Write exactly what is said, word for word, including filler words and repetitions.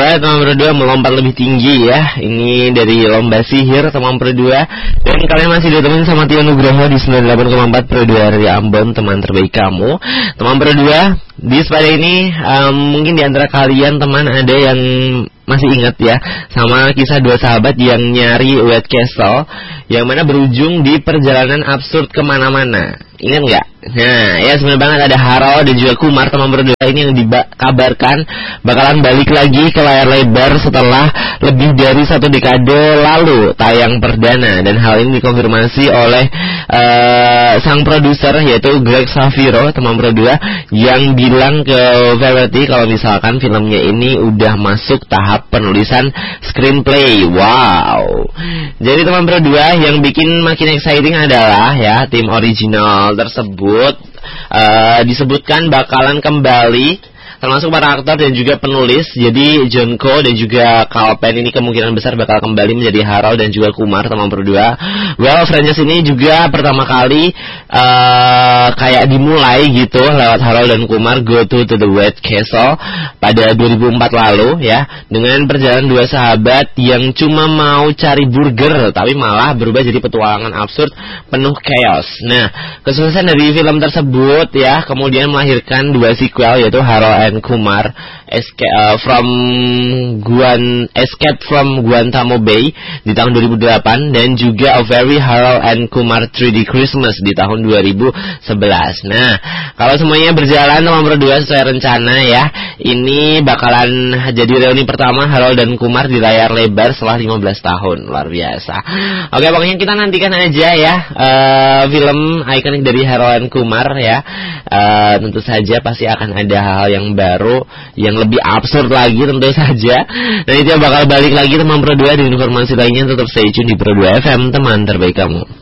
berdua, teman berdua melompat lebih tinggi ya. Ini dari lomba sihir teman berdua. Dan kalian masih ditemenin sama Tio Nugroho di sembilan puluh delapan koma empat berdua dari Ambon, teman terbaik kamu. Teman berdua, di sepeda ini um, mungkin di antara kalian teman ada yang masih ingat ya sama kisah dua sahabat yang nyari White Castle, yang mana berujung di perjalanan absurd kemana-mana. Ingat nggak? Nah, ya sebenarnya banget ada Harold dan juga Kumar, teman berdua ini yang dikabarkan bakalan balik lagi ke layar lebar setelah lebih dari satu dekade lalu tayang perdana, dan hal ini dikonfirmasi oleh uh, sang produser yaitu Greg Saviro, teman berdua, yang bilang ke Variety kalau misalkan filmnya ini udah masuk tahap penulisan screenplay. Wow. Jadi teman berdua, yang bikin makin exciting adalah ya tim original tersebut uh, disebutkan bakalan kembali, termasuk para aktor dan juga penulis. Jadi John Ko dan juga Kal Penn ini kemungkinan besar bakal kembali menjadi Harold dan juga Kumar, teman berdua. Well, franchise ini juga pertama kali uh, kayak dimulai gitu lewat Harold dan Kumar Go to, to the White Castle pada dua ribu empat lalu ya, dengan perjalanan dua sahabat yang cuma mau cari burger tapi malah berubah jadi petualangan absurd penuh chaos. Nah, kesuksesan dari film tersebut ya kemudian melahirkan dua sequel, yaitu Harold and Kumar Escape uh, from Guan Escape from Guantanamo Bay di tahun dua ribu delapan, dan juga A Very Harold and Kumar three D Christmas di tahun dua ribu sebelas. Nah, kalau semuanya berjalan teman berdua sesuai rencana ya, ini bakalan jadi reuni pertama Harold dan Kumar di layar lebar setelah lima belas tahun. Luar biasa. Oke, pokoknya kita nantikan aja ya uh, film ikonik dari Harold and Kumar ya. Uh, tentu saja pasti akan ada hal yang baru yang lebih absurd lagi tentu saja. Dan itu bakal balik lagi teman berdua. Di informasi lainnya tetap stay tune di Berdua F M, teman terbaik kamu.